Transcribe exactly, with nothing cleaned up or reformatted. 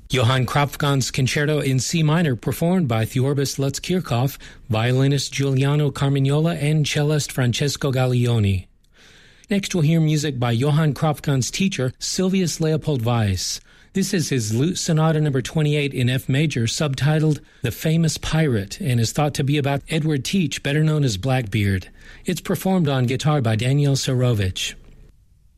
Johann Kropfgon's Concerto in C minor, performed by Theorbis Lutz Kirchhoff, violinist Giuliano Carmignola, and cellist Francesco Gaglioni. Next we'll hear music by Johann Kropfgon's teacher, Silvius Leopold Weiss. This is his Lute Sonata number twenty-eight in F major, subtitled The Famous Pirate, and is thought to be about Edward Teach, better known as Blackbeard. It's performed on guitar by Daniel Sorovich.